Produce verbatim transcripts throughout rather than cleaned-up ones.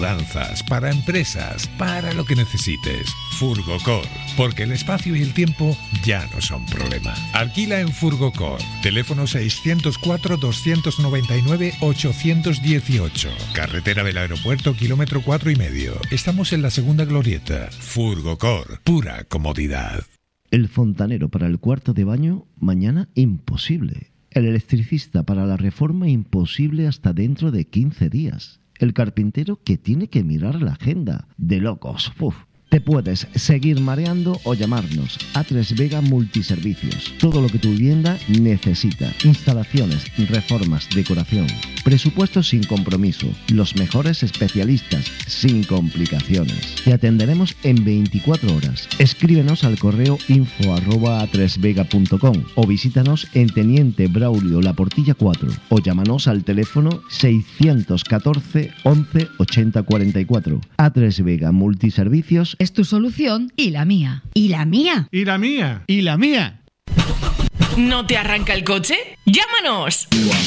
Mudanzas, para empresas, para lo que necesites. Furgocor, porque el espacio y el tiempo ya no son problema. Alquila en Furgocor. Teléfono seiscientos cuatro, doscientos noventa y nueve, ochocientos dieciocho. Carretera del Aeropuerto, kilómetro cuatro y medio. Estamos en la segunda glorieta. Furgocor, pura comodidad. El fontanero para el cuarto de baño, mañana imposible. El electricista para la reforma, imposible hasta dentro de quince días. El carpintero que tiene que mirar la agenda. De locos. Uf. Te puedes seguir mareando o llamarnos. A tres Vega Multiservicios. Todo lo que tu vivienda necesita. Instalaciones, reformas, decoración. Presupuestos sin compromiso. Los mejores especialistas, sin complicaciones. Te atenderemos en veinticuatro horas. Escríbenos al correo info arroba a tres vega punto com o visítanos en Teniente Braulio La Portilla cuatro o llámanos al teléfono seiscientos catorce, once, ochenta, cuarenta y cuatro. A tres Vega Multiservicios es tu solución y la mía. ¿Y la mía? ¿Y la mía? ¿Y la mía? ¿No te arranca el coche? ¡Llámanos!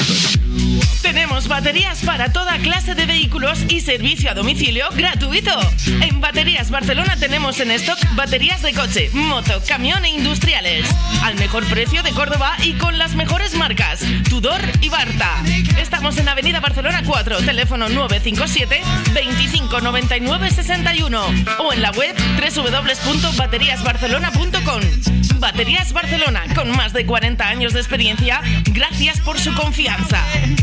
Tenemos baterías para toda clase de vehículos y servicio a domicilio gratuito. En Baterías Barcelona tenemos en stock baterías de coche, moto, camión e industriales. Al mejor precio de Córdoba y con las mejores marcas, Tudor y Barta. Estamos en Avenida Barcelona cuatro, teléfono nueve cinco siete, veinticinco noventa y nueve sesenta y uno o en la web doble u doble u doble u punto baterías barcelona punto com. Baterías Barcelona, con más de cuarenta años de experiencia, gracias por su confianza.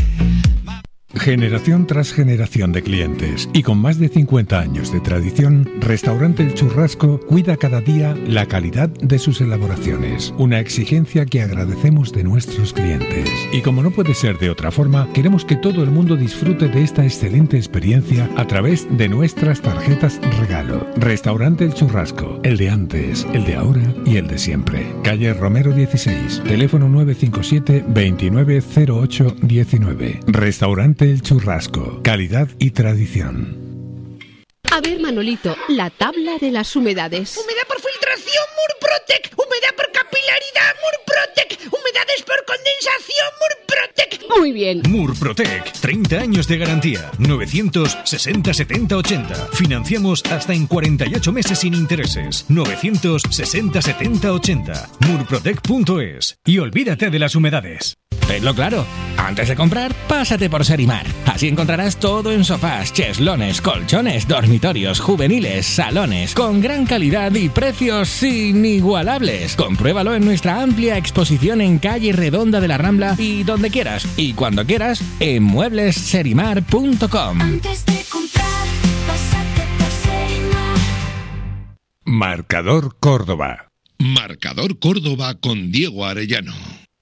Generación tras generación de clientes y con más de cincuenta años de tradición, Restaurante El Churrasco cuida cada día la calidad de sus elaboraciones, una exigencia que agradecemos de nuestros clientes. Y como no puede ser de otra forma, queremos que todo el mundo disfrute de esta excelente experiencia a través de nuestras tarjetas regalo. Restaurante El Churrasco, el de antes, el de ahora y el de siempre. Calle Romero dieciséis, teléfono nueve cinco siete, veintinueve cero ocho diecinueve. Restaurante El Churrasco, calidad y tradición. A ver, Manolito, la tabla de las humedades. Humedad por filtración, Murprotec. Humedad por capilaridad, Murprotec. Humedades por condensación, Murprotec. Muy bien. Murprotec, treinta años de garantía. novecientos sesenta setenta ochenta. Financiamos hasta en cuarenta y ocho meses sin intereses. novecientos sesenta setenta ochenta. murprotec punto es. Y olvídate de las humedades. Tenlo claro, antes de comprar, pásate por Serimar. Así encontrarás todo en sofás, cheslones, colchones, dormitorios, juveniles, salones, con gran calidad y precios inigualables. Compruébalo en nuestra amplia exposición en calle Redonda de la Rambla y donde quieras, y cuando quieras, en muebles serimar punto com. Antes de comprar, pásate por Serimar. Marcador Córdoba. Marcador Córdoba con Diego Arellano.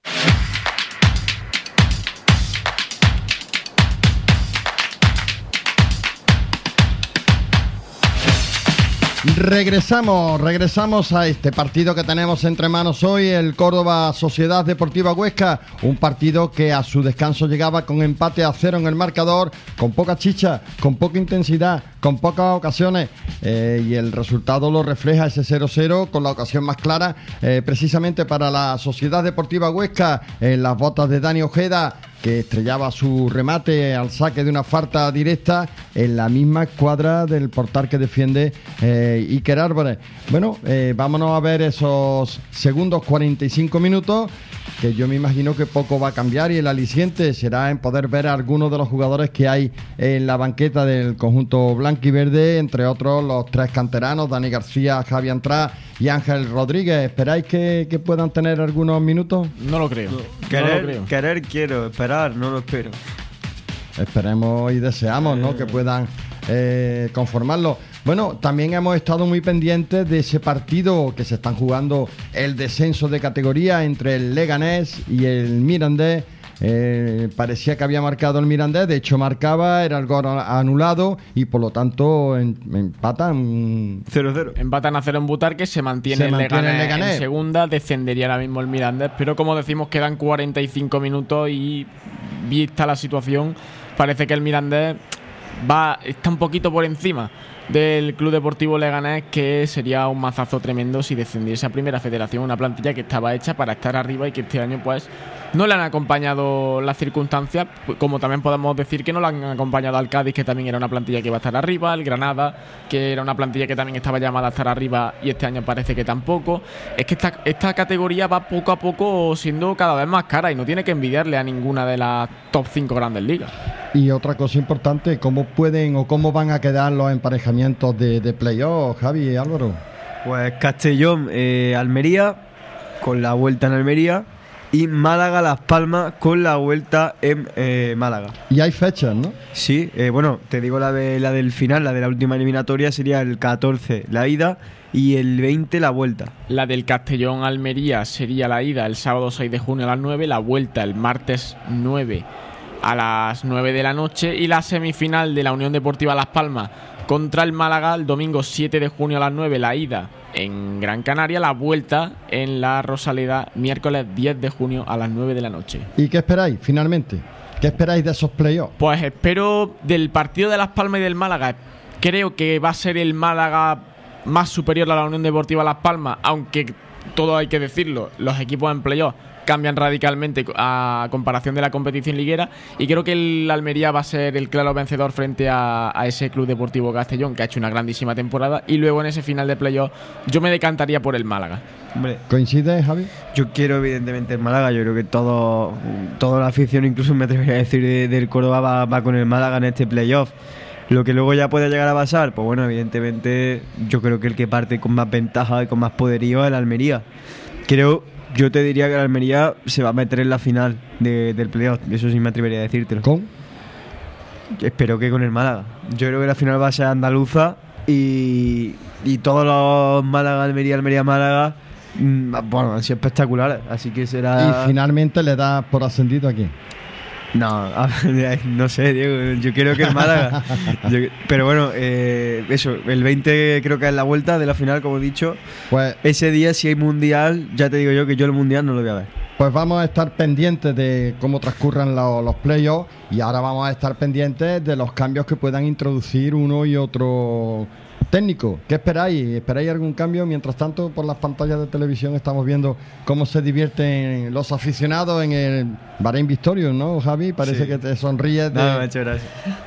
Regresamos, regresamos a este partido que tenemos entre manos hoy, el Córdoba Sociedad Deportiva Huesca, un partido que a su descanso llegaba con empate a cero en el marcador, con poca chicha, con poca intensidad, con pocas ocasiones, eh, y el resultado lo refleja ese cero cero con la ocasión más clara, eh, precisamente para la Sociedad Deportiva Huesca, en las botas de Dani Ojeda, que estrellaba su remate al saque de una falta directa en la misma escuadra del portal que defiende eh, Iker Álvarez. Bueno, eh, vámonos a ver esos segundos cuarenta y cinco minutos, que yo me imagino que poco va a cambiar, y el aliciente será en poder ver a algunos de los jugadores que hay en la banqueta del conjunto blanquiverde, entre otros los tres canteranos, Dani García, Javi Antrá y Ángel Rodríguez. ¿Esperáis que, que puedan tener algunos minutos? No lo creo. No. Querer, no lo creo. querer quiero, esperar no lo espero. Esperemos y deseamos, ¿no?, que puedan eh, conformarlo. Bueno, también hemos estado muy pendientes de ese partido que se están jugando, el descenso de categoría entre el Leganés y el Mirandés. Eh, parecía que había marcado el Mirandés, de hecho marcaba, era el gol anulado y por lo tanto en, empatan cero cero. Empatan a cero en Butarque, se mantiene, se el, mantiene Leganés el Leganés en segunda, descendería ahora mismo el Mirandés, pero como decimos quedan cuarenta y cinco minutos y vista la situación parece que el Mirandés va está un poquito por encima del Club Deportivo Leganés, que sería un mazazo tremendo si descendiese a Primera Federación, una plantilla que estaba hecha para estar arriba y que este año pues no le han acompañado las circunstancias, como también podemos decir que no le han acompañado al Cádiz, que también era una plantilla que iba a estar arriba, el Granada, que era una plantilla que también estaba llamada a estar arriba y este año parece que tampoco. Es que esta, esta categoría va poco a poco siendo cada vez más cara y no tiene que envidiarle a ninguna de las top cinco grandes ligas. Y otra cosa importante, ¿cómo pueden o cómo van a quedar los emparejamientos de, de playoff, Javi y Álvaro? Pues Castellón, eh, Almería, con la vuelta en Almería, y Málaga, Las Palmas, con la vuelta en eh, Málaga. Y hay fechas, ¿no? Sí, eh, bueno, te digo la, de, la del final, la de la última eliminatoria sería el catorce la ida y el veinte la vuelta. La del Castellón Almería sería la ida el sábado seis de junio a las nueve, la vuelta el martes nueve a las nueve de la noche, y la semifinal de la Unión Deportiva Las Palmas contra el Málaga el domingo siete de junio a las nueve, la ida en Gran Canaria, la vuelta en la Rosaleda miércoles diez de junio a las nueve de la noche. ¿Y qué esperáis finalmente? ¿Qué esperáis de esos playoffs? Pues espero del partido de Las Palmas y del Málaga. Creo que va a ser el Málaga más superior a la Unión Deportiva Las Palmas, aunque todo hay que decirlo, los equipos en playoff cambian radicalmente a comparación de la competición liguera, y creo que el Almería va a ser el claro vencedor frente a, a ese Club Deportivo Castellón, que ha hecho una grandísima temporada, y luego en ese final de playoff yo me decantaría por el Málaga. Hombre, ¿coincide, Javi? Yo quiero evidentemente el Málaga. Yo creo que todo toda la afición, incluso me atrevería a decir de, del Córdoba, va, va con el Málaga en este playoff. Lo que luego ya puede llegar a pasar, pues bueno, evidentemente yo creo que el que parte con más ventaja y con más poderío es el Almería. Creo Yo te diría que la Almería se va a meter en la final de, del playoff. Eso sí me atrevería a decírtelo. ¿Con? Espero que con el Málaga. Yo creo que la final va a ser andaluza y, y todos los Málaga, Almería, Almería, Málaga, mmm, bueno, han sido espectaculares. Así que será... ¿Y finalmente le das por ascendido a quién? No, no sé, Diego. Yo creo que el Málaga. yo, pero bueno, eh, eso, el veinte creo que es la vuelta de la final, como he dicho. Pues ese día, si hay mundial, ya te digo yo que yo el mundial no lo voy a ver. Pues vamos a estar pendientes de cómo transcurran los, los playoffs, y ahora vamos a estar pendientes de los cambios que puedan introducir uno y otro técnico. ¿Qué esperáis? ¿Esperáis algún cambio? Mientras tanto, por las pantallas de televisión estamos viendo cómo se divierten los aficionados en el Bahrein Victorious, ¿no, Javi? Parece sí. que te sonríes de... No, me ha hecho gracia.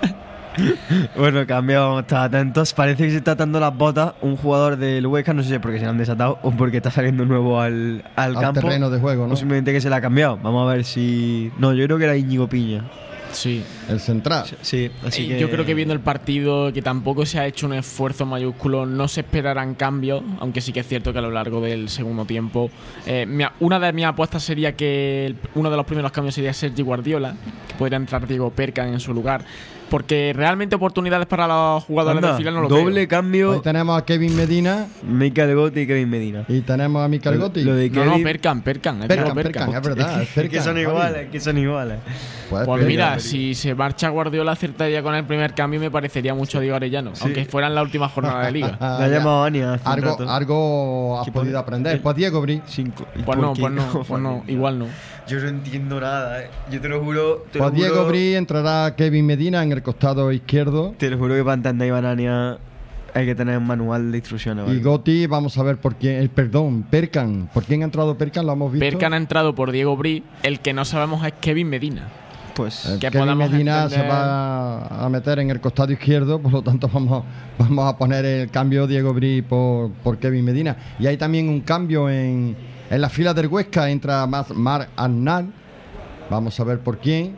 Bueno, cambio, vamos a estar atentos. Parece que se está atando las botas un jugador del Huesca, no sé si es porque se le han desatado o porque está saliendo nuevo al, al, al campo. terreno de juego, ¿no? O simplemente que se le ha cambiado. Vamos a ver si... No, yo creo que era Íñigo Piña. Sí. El central. Sí, así que... Yo creo que viendo el partido, que tampoco se ha hecho un esfuerzo mayúsculo, no se esperarán cambios, aunque sí que es cierto que a lo largo del segundo tiempo, eh, mi, una de mis apuestas sería que el, uno de los primeros cambios sería Sergi Guardiola, que podría entrar Diego Perkan en su lugar, porque realmente oportunidades para los jugadores Anda, del filial no lo doble veo. cambio. Hoy tenemos a Kevin Medina, Mikel Gotti y Kevin Medina. Y tenemos a Mikel Gotti. Lo de No, Kevin... no, Perkan, Perkan. Perkan, Perkan, Perkan, es verdad. Es, es que son iguales, que son iguales. Pues, pues Perkan. mira, si se marcha Guardiola, acertaría con el primer cambio y me parecería mucho a Diego Arellano, sí. Aunque fuera en la última jornada de liga. La ha llamado Ania. Algo, algo has podido aprender. Pues Diego Bri. Cinco. Pues no, pues no, pues no, igual no. Yo no entiendo nada, eh. Yo te lo juro. Te Pues lo Diego juro, Bri, entrará Kevin Medina en el costado izquierdo. Te lo juro que para entender Iván Ania hay que tener un manual de instrucciones. ¿vale? Y Gotti, vamos a ver por quién. El perdón, Perkan. ¿Por quién ha entrado Perkan? Lo hemos visto. Perkan ha entrado por Diego Bri. El que no sabemos es Kevin Medina. Pues el que Kevin Medina entender... se va a meter en el costado izquierdo, por lo tanto vamos, vamos a poner el cambio Diego Bri por, por Kevin Medina. Y hay también un cambio en, en la fila del Huesca, entra más Marc Arnal. Vamos a ver por quién.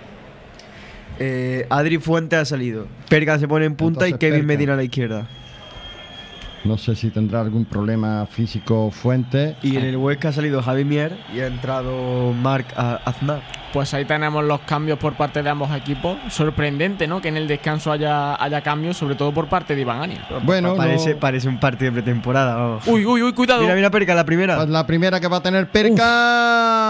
Eh, Adri Fuente ha salido. Perkan se pone en punta. Entonces, y Kevin Perkan. Medina a la izquierda. No sé si tendrá algún problema físico Fuente. Y en el Huesca ha salido Javi Mier y ha entrado Marc Aznar. Pues ahí tenemos los cambios por parte de ambos equipos. Sorprendente, ¿no? Que en el descanso haya, haya cambios, sobre todo por parte de Iván Ania. Bueno, parece, no... parece un partido de pretemporada. Vamos. Uy, uy, uy, cuidado. Mira, mira Perkan, la primera. Pues la primera que va a tener Perkan.